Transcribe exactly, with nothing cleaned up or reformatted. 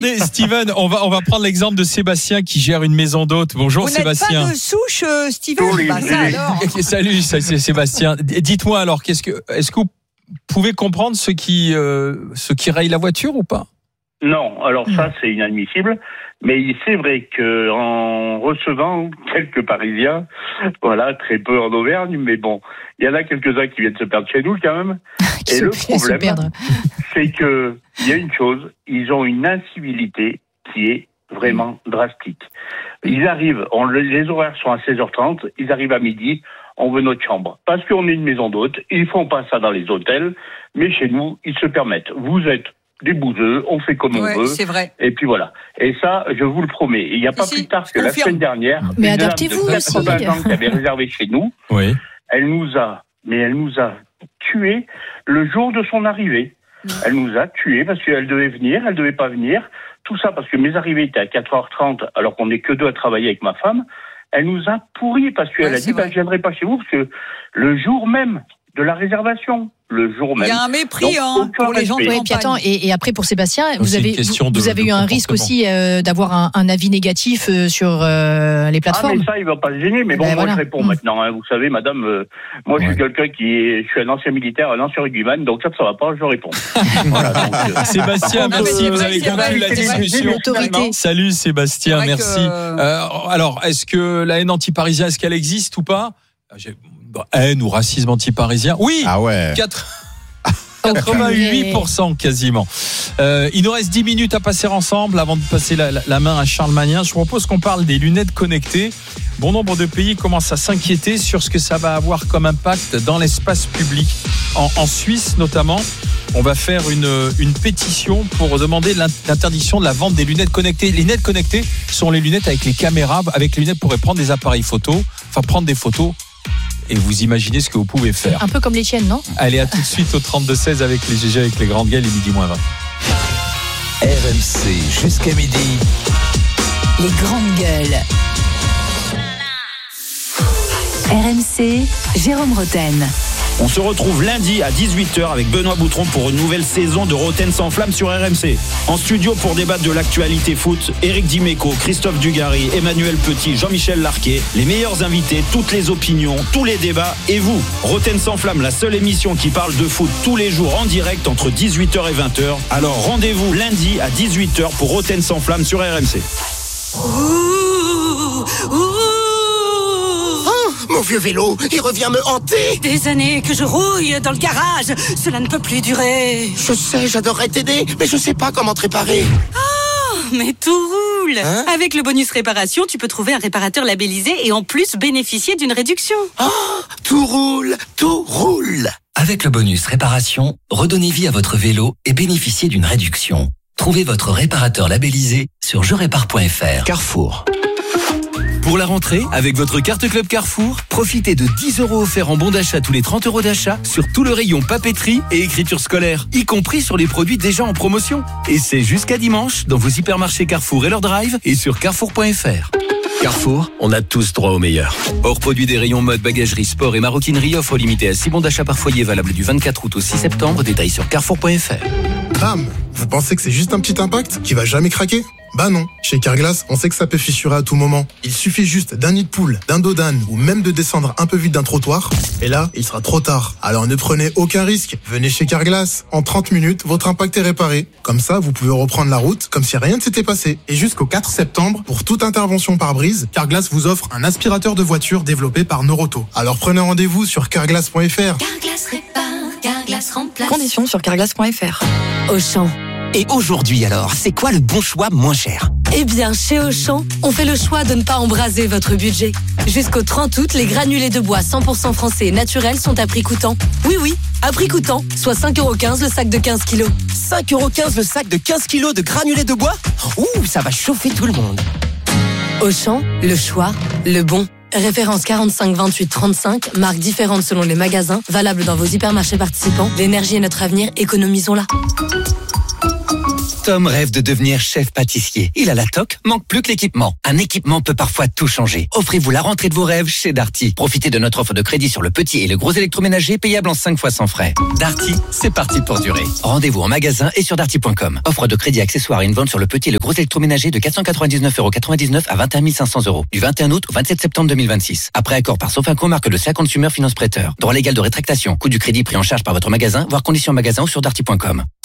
Steven, on va, on va prendre l'exemple de Sébastien qui gère une maison d'hôtes. Bonjour Vous Sébastien. Vous n'êtes pas de souche, euh, Steven Oui, bah, ça, oui. alors. Salut, ça, c'est Sébastien. Dites-moi alors, qu'est-ce que, est-ce que vous pouvez comprendre ceux qui, euh, ceux qui rayent la voiture ou pas? Non, alors ça c'est inadmissible, mais c'est vrai que en recevant quelques Parisiens, voilà, très peu en Auvergne, mais bon, il y en a quelques-uns qui viennent se perdre chez nous quand même. Qui Et se- le qui se problème, perdre. c'est que il y a une chose, ils ont une incivilité qui est vraiment drastique. Ils arrivent, on, les horaires sont à seize heures trente, ils arrivent à midi, on veut notre chambre. Parce qu'on est une maison d'hôtes, ils font pas ça dans les hôtels, mais chez nous, ils se permettent. Vous êtes des bouseux, on fait comme Ouais, on veut. c'est vrai. Et puis voilà. Et ça, je vous le promets. Il n'y a pas Si, plus tard je que la confirme. semaine dernière, Mais une dame adaptez-vous de aussi. quatre-vingts ans qui avait réservé chez nous, Oui. elle nous a, mais elle nous a tués le jour de son arrivée. Elle nous a tués parce qu'elle devait venir, elle devait pas venir. Tout ça parce que mes arrivées étaient à quatre heures trente alors qu'on n'est que deux à travailler avec ma femme. Elle nous a pourris parce qu'elle Ouais, a c'est dit, bah, vrai. je viendrai pas chez vous parce que le jour même de la réservation, le jour Il même. y a un mépris Donc, hein, aucun pour les gens de respect. Oui, puis attends, campagne. et, et après pour Sébastien, vous c'est une avez, question vous, de- vous avez de eu un risque comportement. aussi euh, d'avoir un, un avis négatif euh, sur euh, les Ah, plateformes. mais ça, il va pas se gêner. Mais bon, Ben moi, voilà. je réponds Mm. maintenant. Hein. Vous savez, madame, euh, moi, je Ouais. suis quelqu'un qui est, je suis un ancien militaire, un ancien rugbyman, donc ça, ça va pas, je réponds. Voilà, donc, euh, Sébastien, Non, mais merci, c'est vous vrai, avez c'est conclu vrai, la c'est vrai. discussion. Autorité. Salut Sébastien, C'est vrai merci. que- Euh, alors, est-ce que la haine anti-parisien, est-ce qu'elle existe ou pas? J'ai- bon, haine ou racisme anti-parisien? Oui. Ah ouais. Quatre- quatre-vingt-huit pour cent quasiment. Euh, il nous reste dix minutes à passer ensemble avant de passer la, la- la main à Charles Magnien. Je propose qu'on parle des lunettes connectées. Bon nombre de pays commencent à s'inquiéter sur ce que ça va avoir comme impact dans l'espace public. En, en Suisse notamment, on va faire une, une pétition pour demander l'in- l'interdiction de la vente des lunettes connectées. Les lunettes connectées sont les lunettes avec les caméras. Avec les lunettes, vous pourrez prendre des appareils photo, enfin prendre des photos. Et vous imaginez ce que vous pouvez faire. Un peu comme les tiennes, non? Allez, à tout de suite au trente-deux seize avec les G G, avec les grandes gueules et midi moins vingt. R M C jusqu'à midi. Les grandes gueules. R M C, Jérôme Rotten. On se retrouve lundi à dix-huit heures avec Benoît Boutron pour une nouvelle saison de Rotten sans flamme sur R M C. En studio pour débattre de l'actualité foot, Éric Dimeco, Christophe Dugarry, Emmanuel Petit, Jean-Michel Larquet, les meilleurs invités, toutes les opinions, tous les débats et vous. Rotten sans flamme, la seule émission qui parle de foot tous les jours en direct entre dix-huit heures et vingt heures. Alors rendez-vous lundi à dix-huit heures pour Rotten sans flamme sur R M C. Mon vieux vélo, il revient me hanter. Des années que je rouille dans le garage, cela ne peut plus durer. Je sais, j'adorerais t'aider, mais je sais pas comment te réparer. Oh, mais tout roule. Hein? Avec le bonus réparation, tu peux trouver un réparateur labellisé et en plus bénéficier d'une réduction. Oh, tout roule, tout roule. Avec le bonus réparation, redonnez vie à votre vélo et bénéficiez d'une réduction. Trouvez votre réparateur labellisé sur je répare point f r. Carrefour. Pour la rentrée, avec votre carte Club Carrefour, profitez de dix euros offerts en bon d'achat tous les trente euros d'achat sur tout le rayon papeterie et écriture scolaire, y compris sur les produits déjà en promotion. Et c'est jusqu'à dimanche dans vos hypermarchés Carrefour et leur drive et sur carrefour point f r. Carrefour, on a tous droit au meilleur. Hors produit des rayons mode, bagagerie, sport et maroquinerie, offre limitée à six bons d'achat par foyer valable du vingt-quatre août au six septembre. Détails sur carrefour point f r. Bam! Vous pensez que c'est juste un petit impact qui va jamais craquer? Bah non. Chez Carglass, on sait que ça peut fissurer à tout moment. Il suffit juste d'un nid de poule, d'un dos d'âne ou même de descendre un peu vite d'un trottoir. Et là, il sera trop tard. Alors ne prenez aucun risque. Venez chez Carglass. En trente minutes, votre impact est réparé. Comme ça, vous pouvez reprendre la route comme si rien ne s'était passé. Et jusqu'au quatre septembre, pour toute intervention par brise, Carglass vous offre un aspirateur de voiture développé par Noroto. Alors prenez rendez-vous sur carglass point f r. Carglass répare, Carglass remplace. Conditions sur carglass point f r. Auchan. Et aujourd'hui alors, c'est quoi le bon choix moins cher? Eh bien, chez Auchan, on fait le choix de ne pas embraser votre budget. Jusqu'au trente août, les granulés de bois cent pour cent français et naturels sont à prix coûtant. Oui, oui, à prix coûtant, soit cinq euros quinze le sac de quinze kilos. cinq euros quinze le sac de quinze kilos de granulés de bois? Ouh, ça va chauffer tout le monde. Auchan, le choix, le bon. Référence quarante-cinq vingt-huit trente-cinq, marques différentes selon les magasins, valable dans vos hypermarchés participants. L'énergie est notre avenir, économisons-la. Tom rêve de devenir chef pâtissier. Il a la toque, manque plus que l'équipement. Un équipement peut parfois tout changer. Offrez-vous la rentrée de vos rêves chez Darty. Profitez de notre offre de crédit sur le petit et le gros électroménager payable en cinq fois sans frais. Darty, c'est parti pour durer. Rendez-vous en magasin et sur darty point com. Offre de crédit accessoire et une vente sur le petit et le gros électroménager de quatre cent quatre-vingt-dix-neuf euros quatre-vingt-dix-neuf à vingt et un mille cinq cents euros. Du vingt et un août au vingt-sept septembre deux mille vingt-six. Après accord par Sofinco, marque de Sa Consumer Finance Prêteur. Droit légal de rétractation. Coût du crédit pris en charge par votre magasin, voire conditions magasin ou sur darty point com.